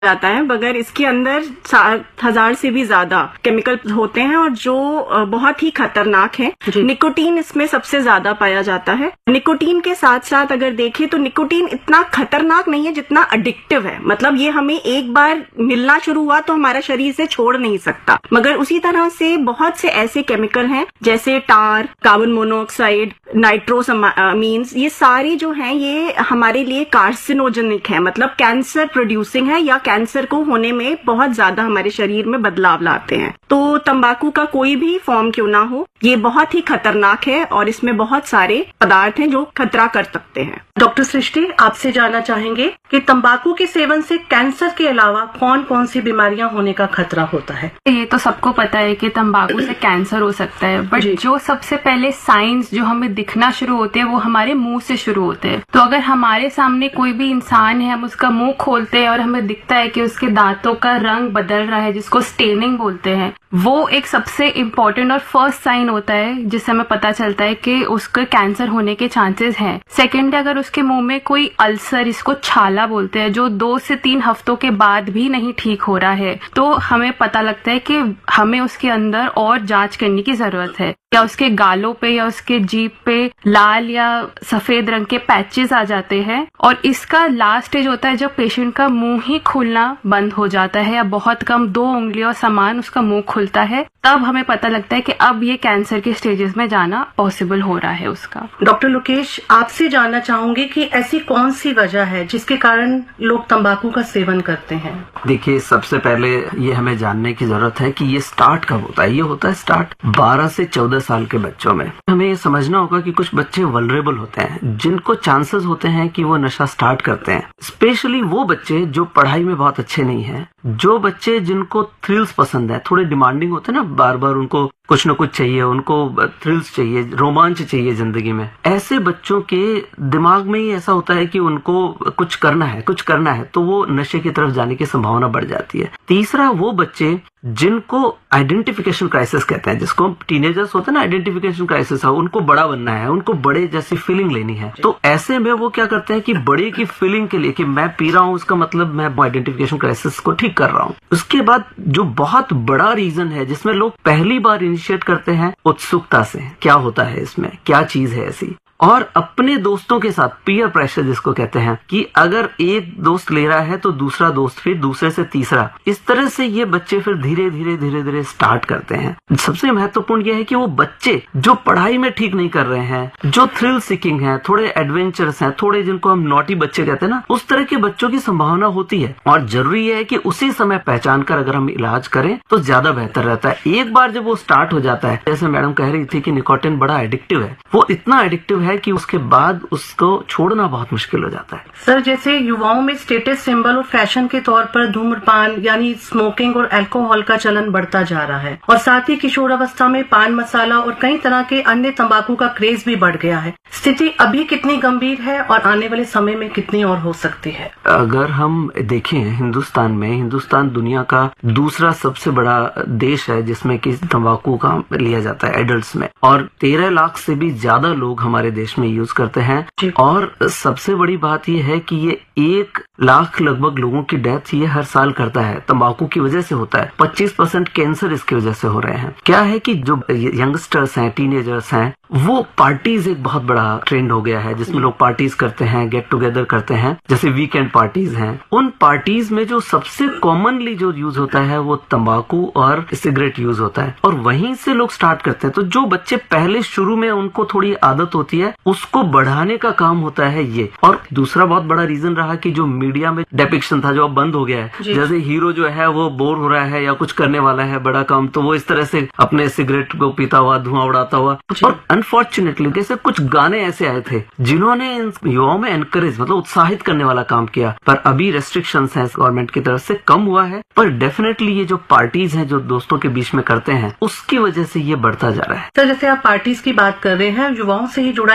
जाता है, मगर इसके अंदर 7,000 से भी ज्यादा केमिकल होते हैं और जो बहुत ही खतरनाक है। निकोटीन इसमें सबसे ज्यादा पाया जाता है। निकोटीन के साथ साथ अगर देखें तो निकोटीन इतना खतरनाक नहीं है जितना एडिक्टिव है। मतलब ये हमें एक बार मिलना शुरू हुआ तो हमारा शरीर इसे छोड़ नहीं सकता। मगर उसी तरह से बहुत से ऐसे केमिकल हैं जैसे टार, कार्बन मोनोऑक्साइड, नाइट्रोसमीन्स, ये सारी जो हैं ये हमारे लिए कार्सिनोजेनिक है, मतलब कैंसर प्रोड्यूसिंग है या कैंसर को होने में बहुत ज्यादा हमारे शरीर में बदलाव लाते हैं। तो तंबाकू का कोई भी फॉर्म क्यों ना हो, ये बहुत ही खतरनाक है और इसमें बहुत सारे पदार्थ हैं जो खतरा कर सकते हैं। डॉक्टर सृष्टि, आपसे जानना चाहेंगे कि तंबाकू के सेवन से कैंसर के अलावा कौन कौन सी बीमारियां होने का खतरा होता है? ये तो सबको पता है कि तंबाकू से कैंसर हो सकता है, बट जो सबसे पहले साइंस जो हमें दिखना शुरू होते हैं वो हमारे मुंह से शुरू होते हैं। तो अगर हमारे सामने कोई भी इंसान है, हम उसका मुंह खोलते हैं और हमें दिखता है कि उसके दांतों का रंग बदल रहा है, जिसको स्टेनिंग बोलते हैं, वो एक सबसे इम्पोर्टेंट और फर्स्ट साइन होता है जिससे हमें पता चलता है कि उसके कैंसर होने के चांसेस हैं। सेकेंड, अगर उसके मुंह में कोई अल्सर, इसको छाला बोलते हैं, जो 2 से 3 हफ्तों के बाद भी नहीं ठीक हो रहा है, तो हमें पता लगता है कि हमें उसके अंदर और जांच करने की जरूरत है। या उसके गालों पे या उसके जीभ पे लाल या सफेद रंग के पैचेस आ जाते हैं। और इसका लास्ट स्टेज होता है जब पेशेंट का मुंह ही खुलना बंद हो जाता है या बहुत कम 2 उंगलियों समान उसका मुंह खुलता है, तब हमें पता लगता है कि अब ये कैंसर के स्टेजेस में जाना पॉसिबल हो रहा है उसका। डॉक्टर लोकेश, आपसे जानना चाहूंगी कि ऐसी कौन सी वजह है जिसके कारण लोग तंबाकू का सेवन करते हैं? देखिए, सबसे पहले ये हमें जानने की जरूरत है कि ये स्टार्ट कब होता है। ये होता है स्टार्ट 12 से 14 साल के बच्चों में। हमें ये समझना होगा कि कुछ बच्चे वल्नरेबल होते हैं जिनको चांसेस होते हैं कि वो नशा स्टार्ट करते हैं। स्पेशली वो बच्चे जो पढ़ाई में बहुत अच्छे नहीं हैं, जो बच्चे जिनको थ्रिल्स पसंद है, थोड़े डिमांडिंग होते हैं ना, बार बार उनको कुछ न कुछ चाहिए, उनको थ्रिल्स चाहिए, रोमांच चाहिए जिंदगी में। ऐसे बच्चों के दिमाग में ही ऐसा होता है कि उनको कुछ करना है, तो वो नशे की तरफ जाने की संभावना बढ़ जाती है। तीसरा, वो बच्चे जिनको आइडेंटिफिकेशन क्राइसिस कहते हैं, जिसको टीनेजर्स होते हैं ना, आइडेंटिफिकेशन क्राइसिस है, उनको बड़ा बनना है, उनको बड़े जैसी फीलिंग लेनी है। तो ऐसे में वो क्या करते हैं कि बड़े की फीलिंग के लिए कि मैं पी रहा हूँ, उसका मतलब मैं आइडेंटिफिकेशन क्राइसिस को ठीक कर रहा हूँ। उसके बाद जो बहुत बड़ा रीजन है जिसमें लोग पहली बार इनिशिएट करते हैं, उत्सुकता से, क्या होता है इसमें, क्या चीज है ऐसी, और अपने दोस्तों के साथ पीयर प्रेशर जिसको कहते हैं कि अगर एक दोस्त ले रहा है तो दूसरा दोस्त, फिर दूसरे से तीसरा, इस तरह से ये बच्चे फिर धीरे धीरे स्टार्ट करते हैं। सबसे महत्वपूर्ण यह है कि वो बच्चे जो पढ़ाई में ठीक नहीं कर रहे हैं, जो थ्रिल सीकिंग है, थोड़े एडवेंचरस हैं, थोड़े जिनको हम नॉटी बच्चे कहते हैं ना, उस तरह के बच्चों की संभावना होती है। और जरूरी है कि उसी समय पहचान कर अगर हम इलाज करें तो ज्यादा बेहतर रहता है। एक बार जब वो स्टार्ट हो जाता है, जैसे मैडम कह रही थी कि निकोटिन बड़ा एडिक्टिव है, वो इतना एडिक्टिव है कि उसके बाद उसको छोड़ना बहुत मुश्किल हो जाता है। सर, जैसे युवाओं में स्टेटस सिंबल और फैशन के तौर पर धूम्रपान यानी स्मोकिंग और अल्कोहल का चलन बढ़ता जा रहा है, और साथ ही किशोरावस्था में पान मसाला और कई तरह के अन्य तंबाकू का क्रेज भी बढ़ गया है। स्थिति अभी कितनी गंभीर है और आने वाले समय में कितनी और हो सकती है? अगर हम देखें हिंदुस्तान दुनिया का दूसरा सबसे बड़ा देश है जिसमें कि तंबाकू का लिया जाता है एडल्ट्स में, और 13 लाख से भी ज्यादा लोग हमारे देश में यूज करते हैं। और सबसे बड़ी बात यह है कि ये 1 लाख लगभग लोगों की डेथ ये हर साल करता है, तंबाकू की वजह से होता है। 25% कैंसर इसकी वजह से हो रहे हैं। क्या है कि जो यंगस्टर्स हैं, टीनेजर्स हैं, वो पार्टीज एक बहुत बड़ा ट्रेंड हो गया है जिसमें लोग पार्टीज करते हैं, गेट टुगेदर करते हैं, जैसे वीकेंड पार्टीज हैं। उन पार्टीज में जो सबसे कॉमनली जो यूज होता है वो तंबाकू और सिगरेट यूज होता है, और वहीं से लोग स्टार्ट करते हैं। तो जो बच्चे पहले शुरू में उनको थोड़ी आदत होती है, उसको बढ़ाने का काम होता है ये। और दूसरा बहुत बड़ा रीजन रहा कि जो मीडिया में डेपिक्शन था जो अब बंद हो गया है, जैसे हीरो जो है वो बोर हो रहा है या कुछ करने वाला है बड़ा काम, तो वो इस तरह से अपने सिगरेट को पीता हुआ, धुआं उड़ाता हुआ। और अनफॉर्चुनेटली जैसे कुछ गाने ऐसे आए थे जिन्होंने युवाओं में एनकरेज, मतलब उत्साहित करने वाला काम किया, पर अभी रेस्ट्रिक्शंस हैं गवर्नमेंट की तरफ से, कम हुआ है। पर डेफिनेटली ये जो पार्टीज हैं जो दोस्तों के बीच में करते हैं, उसकी वजह से ये बढ़ता जा रहा है। सर, जैसे आप पार्टीज की बात कर रहे हैं, युवाओं से ही जुड़ा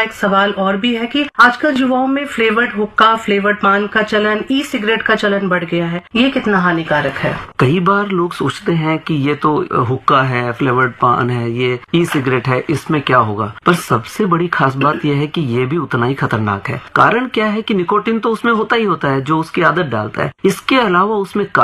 एक सवाल और भी है कि आजकल युवाओं में फ्लेवर्ड हुक्का, फ्लेवर्ड पान का चलन, ई सिगरेट का चलन बढ़ गया है। ये कितना हानिकारक है? कई बार लोग सोचते हैं कि ये तो हुक्का है, फ्लेवर्ड पान है, ये ई सिगरेट है, इसमें क्या होगा। पर सबसे बड़ी खास बात यह है कि ये भी उतना ही खतरनाक है। कारण क्या है कि निकोटिन तो उसमें होता ही होता है जो उसकी आदत डालता है। इसके अलावा उसमें